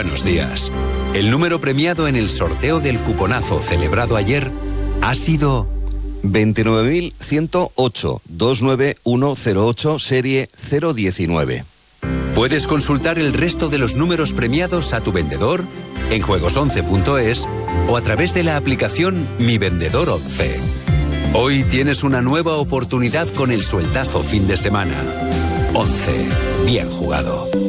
Buenos días. El número premiado en el sorteo del cuponazo celebrado ayer ha sido 29.108, 29108, serie 019. Puedes consultar el resto de los números premiados a tu vendedor en juegos11.es o a través de la aplicación Mi Vendedor 11. Hoy tienes una nueva oportunidad con el sueltazo fin de semana. 11. Bien jugado.